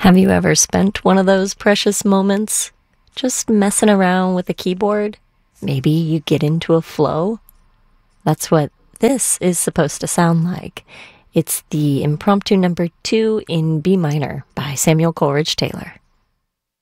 Have you ever spent one of those precious moments just messing around with a keyboard? Maybe you get into a flow? That's what this is supposed to sound like. It's the impromptu number 2 in B minor by Samuel Coleridge Taylor.